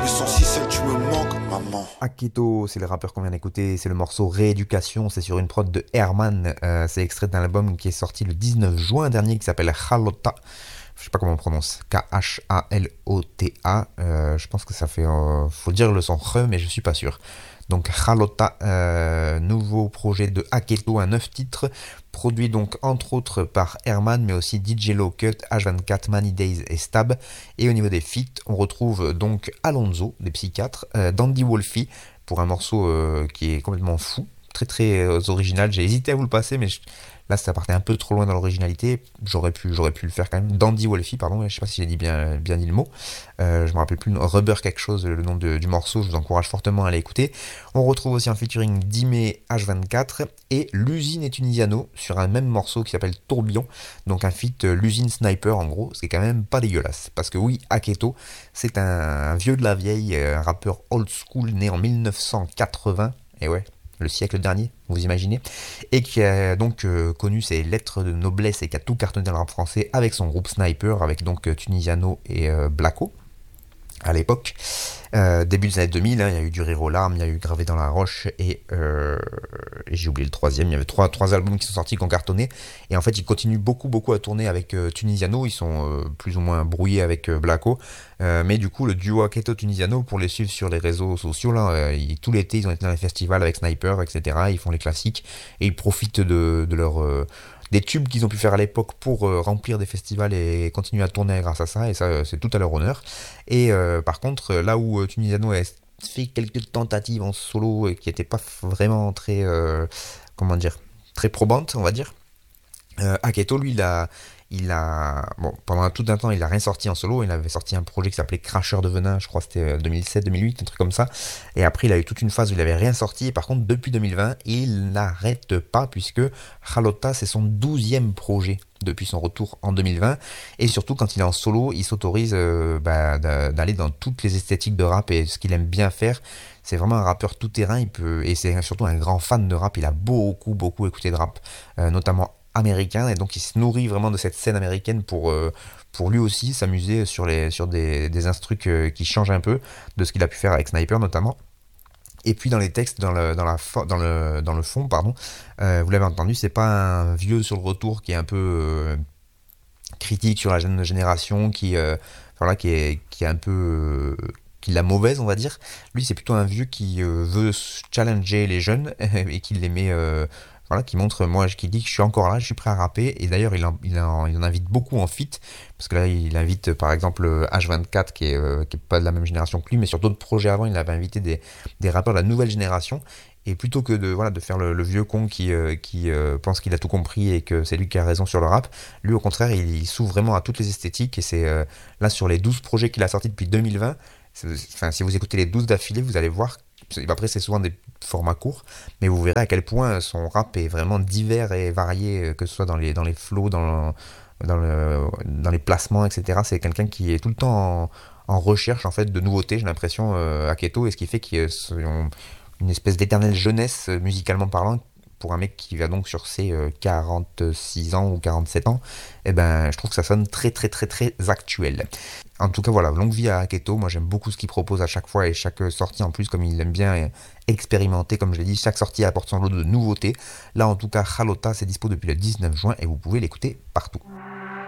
Et sans si seul tu me manques, maman. Akito, c'est le rappeur qu'on vient d'écouter, c'est le morceau Rééducation, c'est sur une prod de Herman, c'est extrait d'un album qui est sorti le 19 juin dernier qui s'appelle Halota, je sais pas comment on prononce, Khalota, je pense que ça fait, faut dire le son re mais je suis pas sûr. Donc Halota, nouveau projet de Aketo, un 9 titres, produit donc entre autres par Herman, mais aussi DJ Low Cut, H24, Many Days et Stab. Et au niveau des feats, on retrouve donc Alonso, des Psychiatres, Dandy Wolfie, pour un morceau qui est complètement fou, très très original. J'ai hésité à vous le passer, mais là ça partait un peu trop loin dans l'originalité. J'aurais pu le faire quand même. Dandy Wolfie, pardon, je sais pas si j'ai dit bien dit le mot. Je me rappelle plus, Rubber quelque chose, le nom du morceau, je vous encourage fortement à l'écouter. On retrouve aussi un featuring Dime H24 et l'usine et Tunisiano sur un même morceau qui s'appelle Tourbillon. Donc un feat l'usine Sniper en gros, c'est quand même pas dégueulasse. Parce que oui, Aketo, c'est un vieux de la vieille, un rappeur old school né en 1980. Et ouais, le siècle dernier, vous imaginez, et qui a donc connu ses lettres de noblesse et qui a tout cartonné dans le rap français avec son groupe Sniper, avec donc Tunisiano et Blacko à l'époque. Début des années 2000, hein, il y a eu du Rire aux larmes, il y a eu Gravé dans la roche et j'ai oublié le troisième. Il y avait trois albums qui sont sortis, qui ont cartonné. Et en fait, ils continuent beaucoup à tourner avec Tunisiano. Ils sont plus ou moins brouillés avec Blacko. Mais du coup, le duo Aketo Tunisiano, pour les suivre sur les réseaux sociaux, là, tout l'été, ils ont été dans les festivals avec Sniper, etc. Ils font les classiques et ils profitent de leur des tubes qu'ils ont pu faire à l'époque pour remplir des festivals et continuer à tourner grâce à ça, et ça c'est tout à leur honneur. Et par contre, là où Tunisiano a fait quelques tentatives en solo qui n'étaient pas vraiment très, comment dire, très probantes, on va dire, Aketo, lui, bon, pendant tout un temps, il a rien sorti en solo. Il avait sorti un projet qui s'appelait Cracheur de Venin, je crois que c'était 2007-2008, un truc comme ça. Et après, il a eu toute une phase où il avait rien sorti. Et par contre, depuis 2020, il n'arrête pas, puisque Halota, c'est son 12e projet depuis son retour en 2020. Et surtout, quand il est en solo, il s'autorise d'aller dans toutes les esthétiques de rap. Et ce qu'il aime bien faire, c'est vraiment un rappeur tout-terrain. Et c'est surtout un grand fan de rap. Il a beaucoup écouté de rap, notamment américain, et donc il se nourrit vraiment de cette scène américaine pour lui aussi s'amuser sur des instrus qui changent un peu de ce qu'il a pu faire avec Sniper notamment. Et puis dans les textes, dans le fond, pardon, vous l'avez entendu, c'est pas un vieux sur le retour qui est un peu critique sur la jeune génération, voilà, qui est un peu qui la mauvaise, on va dire. Lui, c'est plutôt un vieux qui veut challenger les jeunes et qui les met voilà, qui montre, moi, qui dit que je suis encore là, je suis prêt à rapper. Et d'ailleurs, il en invite beaucoup en feat, parce que là, il invite par exemple H24, qui est pas de la même génération que lui, mais sur d'autres projets avant, il avait invité des rappeurs de la nouvelle génération. Et plutôt que de faire le vieux con qui pense qu'il a tout compris et que c'est lui qui a raison sur le rap, lui au contraire, il s'ouvre vraiment à toutes les esthétiques. Et c'est là, sur les 12 projets qu'il a sortis depuis 2020, enfin, si vous écoutez les 12 d'affilée, vous allez voir. Après, c'est souvent des formats courts, mais vous verrez à quel point son rap est vraiment divers et varié, que ce soit dans les flows, dans les placements, etc. C'est quelqu'un qui est tout le temps en recherche en fait de nouveautés, j'ai l'impression, à Keto, et ce qui fait qu'ils ont une espèce d'éternelle jeunesse musicalement parlant. Pour un mec qui va donc sur ses 46 ans ou 47 ans, eh ben, je trouve que ça sonne très actuel. En tout cas, voilà, longue vie à Aketo. Moi, j'aime beaucoup ce qu'il propose à chaque fois et chaque sortie en plus, comme il aime bien expérimenter, comme je l'ai dit, chaque sortie apporte son lot de nouveautés. Là, en tout cas, Halota, c'est dispo depuis le 19 juin et vous pouvez l'écouter partout.